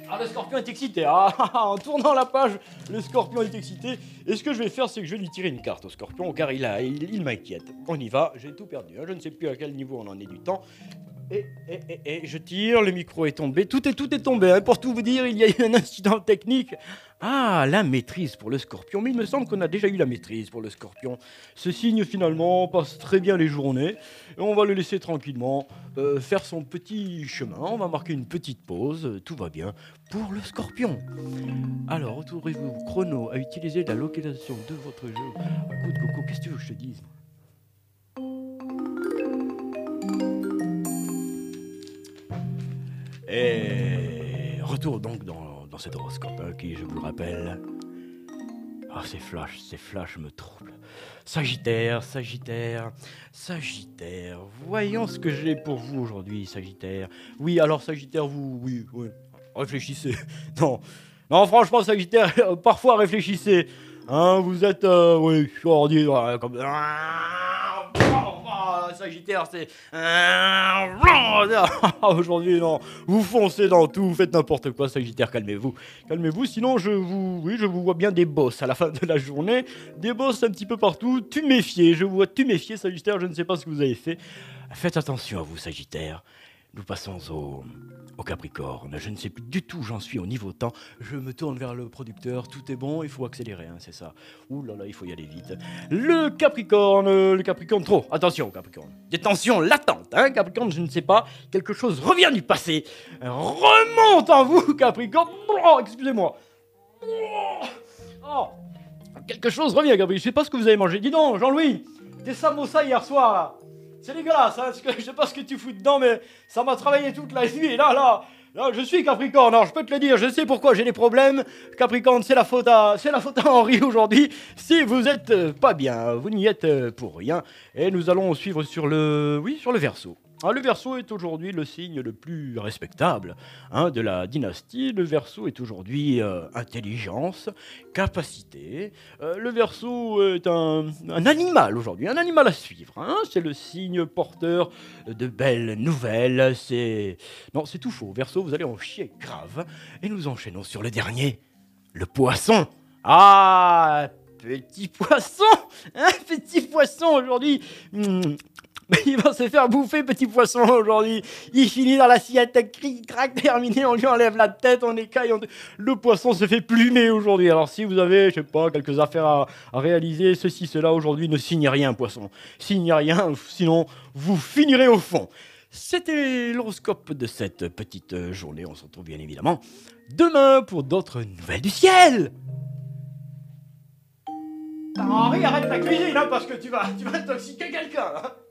Ah, le scorpion est excité. Ah, en tournant la page, le scorpion est excité. Et ce que je vais faire, c'est que je vais lui tirer une carte au scorpion, car il m'inquiète. On y va, j'ai tout perdu. Hein. Je ne sais plus à quel niveau on en est du temps. Et je tire, le micro est tombé. Tout est tombé. Hein. Pour tout vous dire, il y a eu un incident technique. Ah, la maîtrise pour le scorpion. Mais il me semble qu'on a déjà eu la maîtrise pour le scorpion. Ce signe, finalement, passe très bien les journées. Et on va le laisser tranquillement faire son petit chemin. On va marquer une petite pause. Tout va bien pour le scorpion. Alors, retrouvez-vous chrono à utiliser la localisation de votre jeu. Un coup de coco, qu'est-ce que tu veux que je te dise ? Et retour donc dans cet horoscope qui, je vous le rappelle... Ah, ces flashs me troublent. Sagittaire. Voyons ce que j'ai pour vous aujourd'hui, Sagittaire. Oui, alors Sagittaire, oui. Réfléchissez. Non, franchement, Sagittaire, parfois réfléchissez. Hein, vous êtes, oui, comme... Sagittaire, c'est... Aujourd'hui, non. Vous foncez dans tout, vous faites n'importe quoi, Sagittaire, calmez-vous. Sinon je vous vois bien des bosses à la fin de la journée. Des bosses un petit peu partout. Je vous vois tuméfier, Sagittaire, je ne sais pas ce que vous avez fait. Faites attention à vous, Sagittaire. Nous passons au Capricorne. Je ne sais plus du tout où j'en suis au niveau temps. Je me tourne vers le producteur. Tout est bon, il faut accélérer, hein, c'est ça. Ouh là là, il faut y aller vite. Le Capricorne trop. Attention, Capricorne. Des tensions latentes, hein, Capricorne, je ne sais pas. Quelque chose revient du passé. Remonte en vous, Capricorne. Oh, excusez-moi. Oh, quelque chose revient, Capricorne. Je ne sais pas ce que vous avez mangé. Dis donc, Jean-Louis, des samosas hier soir, là. C'est dégueulasse, hein, je sais pas ce que tu fous dedans, mais ça m'a travaillé toute la nuit. Et là, je suis Capricorne. Alors, je peux te le dire, je sais pourquoi j'ai des problèmes. Capricorne, c'est la faute à Henri aujourd'hui. Si vous êtes pas bien, vous n'y êtes pour rien. Et nous allons suivre sur le Verseau. Ah, le Verseau est aujourd'hui le signe le plus respectable de la dynastie. Le Verseau est aujourd'hui intelligence, capacité. Le Verseau est un animal aujourd'hui, un animal à suivre. Hein. C'est le signe porteur de belles nouvelles. Non, c'est tout faux. Verseau, vous allez en chier grave. Et nous enchaînons sur le dernier, le Poisson. Ah, petit poisson, petit poisson aujourd'hui. Il va se faire bouffer, petit poisson, aujourd'hui. Il finit dans l'assiette, cric, crac, terminé, on lui enlève la tête, on écaille. Le poisson se fait plumer aujourd'hui. Alors si vous avez, je sais pas, quelques affaires à réaliser, ceci, cela, aujourd'hui, ne signez rien, poisson. Signez rien, sinon vous finirez au fond. C'était l'horoscope de cette petite journée. On se retrouve bien évidemment demain pour d'autres nouvelles du ciel. Henri, arrête ta cuisine, parce que tu vas intoxiquer quelqu'un, hein.